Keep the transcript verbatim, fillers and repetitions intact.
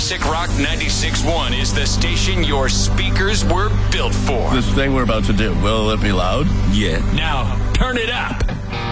Classic Rock ninety-six point one is the station your speakers were built for. This thing we're about to do, will it be loud? Yeah. Now, turn it up.